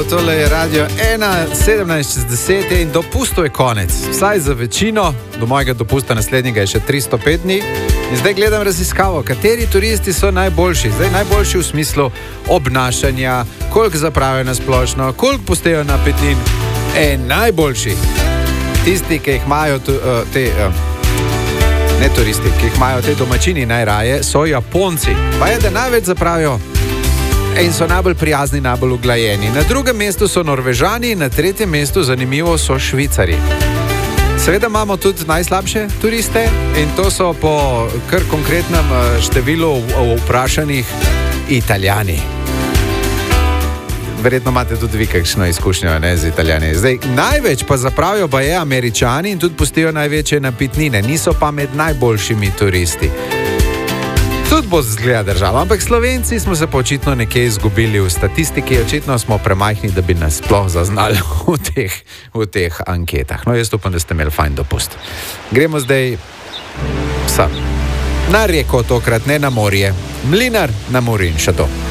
Tole je radio 1:17 in dopustov je konec. Vsaj za večino, do mojega dopusta naslednjega je še 305 dni. In zdaj gledam raziskavo, kateri turisti so najboljši. Zdaj najboljši v smislu obnašanja, koliko zapravijo na splošno, koliko pustejo napetnin. Najboljši. Tisti, ki jih imajo ne turisti, ki jih imajo te domačini najraje, so Japonci. Pa je, da največ zapravijo in so najbolj prijazni, najbolj uglajeni. Na drugem mestu so Norvežani, na tretjem mestu, zanimivo, so Švicarji. Seveda imamo tudi najslabše turiste in to so po kar konkretnem številu vprašanih Italijani. Verjetno imate tudi vi kakšno izkušnjo z Italijani. Zdaj, največ pa zapravijo pa je Američani in tudi pustijo največje napitnine. Niso pa med najboljšimi turisti. Tudi bo zgleda država, ampak Slovenci smo se pa očitno nekje izgubili v statistiki, očitno smo premajhni, da bi nas sploh zaznali v teh anketah. No, jaz upam, da ste imeli fajn dopust. Gremo zdaj na reko, tokrat ne na morje. Mlinar na Muri in še to.